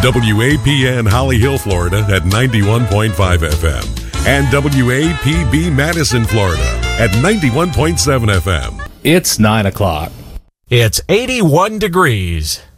WAPN Holly Hill, Florida at 91.5 FM. And WAPB Madison, Florida at 91.7 FM. It's 9 o'clock. It's 81 degrees.